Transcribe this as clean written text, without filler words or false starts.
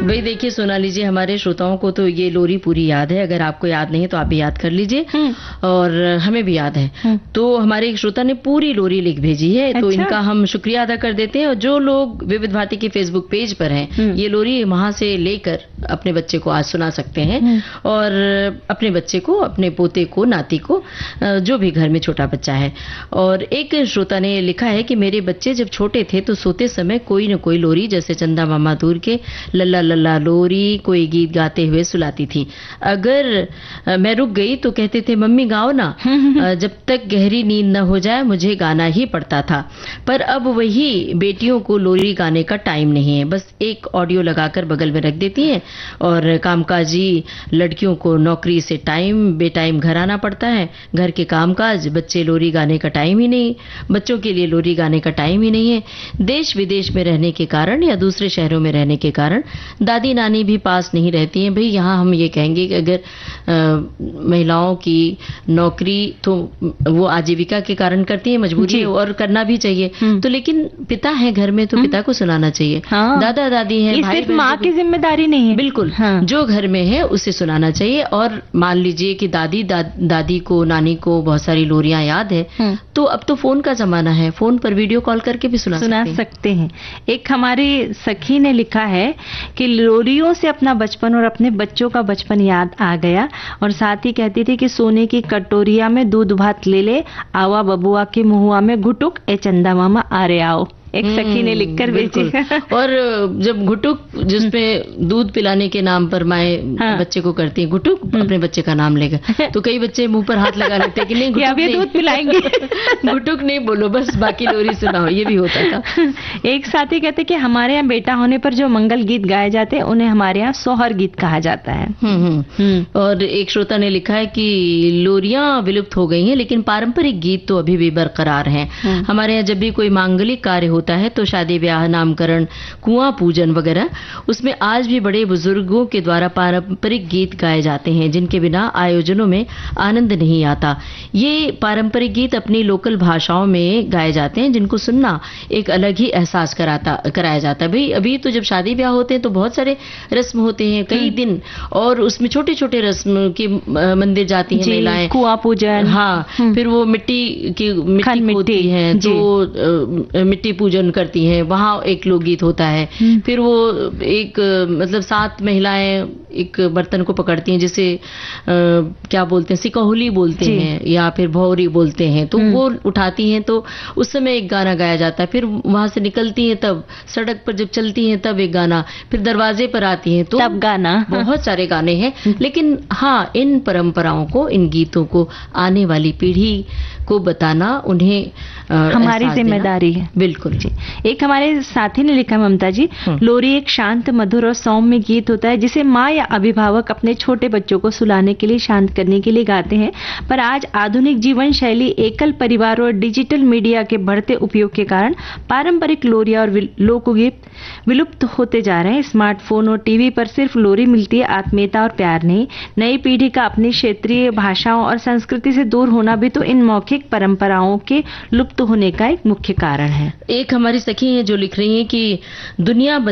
भाई देखिए सोनाली जी, हमारे श्रोताओं को तो ये लोरी पूरी याद है। अगर आपको याद नहीं तो आप भी याद कर लीजिए, और हमें भी याद है। तो हमारे एक श्रोता ने पूरी लोरी लिख भेजी है, तो इनका हम शुक्रिया अदा कर देते हैं। और जो लोग विविध भारती के फेसबुक पेज पर हैं, ये लोरी वहां से लेकर अपने बच्चे को आज सुना सकते हैं, और अपने बच्चे को, अपने पोते को, नाती को, जो भी घर में छोटा बच्चा है। और एक श्रोता ने लिखा है कि मेरे बच्चे जब छोटे थे तो सोते समय कोई न कोई लोरी, जैसे चंदा मामा दूर के लल्ला लल्ला लोरी, कोई गीत गाते हुए सुलाती थी। अगर मैं रुक गई तो कहते थे मम्मी गाओ ना। जब तक गहरी नींद न हो जाए मुझे गाना ही पड़ता था। पर अब वही बेटियों को लोरी गाने का टाइम नहीं है, बस एक ऑडियो लगाकर बगल में रख देती हैं। और कामकाजी लड़कियों को नौकरी से बेटाइम घर आना पड़ता है, घर के कामकाज, बच्चे, लोरी गाने का टाइम ही नहीं, बच्चों के लिए लोरी गाने का टाइम ही नहीं है। देश विदेश में रहने के कारण या दूसरे शहरों में रहने के कारण दादी नानी भी पास नहीं रहती हैं। भाई यहाँ हम ये कहेंगे कि अगर महिलाओं की नौकरी तो वो आजीविका के कारण करती है, मजबूरी है, और करना भी चाहिए, तो लेकिन पिता है घर में तो पिता को सुनाना चाहिए। दादा दादी हैं, भाई सिर्फ माँ की जिम्मेदारी नहीं है। बिल्कुल, जो घर में है उसे सुनाना चाहिए। और मान लीजिए कि दादी को, नानी को बहुत सारी लोरियां याद है, तो अब तो फोन का जमाना है, फोन पर वीडियो कॉल करके भी सुना सकते हैं। एक हमारी सखी ने लिखा है कि लोरियों से अपना बचपन और अपने बच्चों का बचपन याद आ गया, और साथ ही कहती थी कि सोने की कटोरिया में दूध भात ले ले, आवा बबुआ के मुहुआ में घुटुक, ए चंदा मामा आ रे आओ। एक सखी ने लिखकर भेजी। और जब घुटुक, जिसमें दूध पिलाने के नाम पर माए बच्चे को करती है घुटुक, अपने बच्चे का नाम लेकर, तो कई बच्चे मुंह पर हाथ लगा लेते हैं कि नहीं घुटुक नहीं, दूध पिलाएंगे। घुटुक नहीं बोलो, बस बाकी लोरी सुनाओ। ये भी होता था। एक साथी कहते कि हमारे यहाँ बेटा होने पर जो मंगल गीत गाए जाते हैं उन्हें हमारे यहाँ सोहर गीत कहा जाता है। और एक श्रोता ने लिखा है कि लोरियां विलुप्त हो गई हैं, लेकिन पारंपरिक गीत तो अभी भी बरकरार हैं। हमारे यहाँ जब भी कोई मांगलिक कार्य होता है तो शादी ब्याह, नामकरण, कुआं पूजन वगैरह, उसमें आज भी बड़े बुजुर्गों के द्वारा पारंपरिक गीत गाए जाते हैं, जिनके बिना आयोजनों में आनंद नहीं आता। ये पारंपरिक गीत अपनी लोकल भाषाओं में गाए जाते हैं, जिनको सुनना एक अलग ही एहसास कराया जाता है। भाई अभी तो जब शादी ब्याह होते हैं तो बहुत सारे रस्म होते हैं, कई दिन, और उसमें छोटे छोटे रस्म के मंदिर जाती हैं महिलाएं, कुआं पूजन, फिर वो मिट्टी होती है तो मिट्टी पूजन करती हैं, वहां एक लोकगीत होता है। फिर वो एक मतलब 7 महिलाएं एक बर्तन को पकड़ती हैं, जिसे क्या बोलते हैं, सिकहुली बोलते हैं या फिर भौरी बोलते हैं, तो वो उठाती हैं, तो उस समय एक गाना गाया जाता है। फिर वहां से निकलती हैं, तब सड़क पर जब चलती हैं तब एक गाना, फिर दरवाजे पर आती हैं तो तब गाना। बहुत सारे गाने हैं, लेकिन हाँ, इन परंपराओं को, इन गीतों को आने वाली पीढ़ी को बताना उन्हें हमारी जिम्मेदारी है। बिल्कुल जी। एक हमारे साथी ने लिखा, ममता जी, लोरी एक शांत, मधुर और सौम्य गीत होता है जिसे माँ या अभिभावक अपने छोटे बच्चों को सुलाने के लिए, शांत करने के लिए गाते हैं। पर आज आधुनिक जीवन शैली, एकल परिवार और डिजिटल मीडिया के बढ़ते उपयोग के कारण पारंपरिक लोरिया और लोकगीत विलुप्त होते जा रहे हैं। स्मार्टफोन और टीवी पर सिर्फ लोरी मिलती है, आत्मीयता और प्यार नहीं। नई पीढ़ी का अपनी क्षेत्रीय भाषाओं और संस्कृति से दूर होना भी तो इन मौखिक परंपराओं के लुप्त होने का एक मुख्य कारण है। एक हमारी सखी है जो लिख रही है कि दुनिया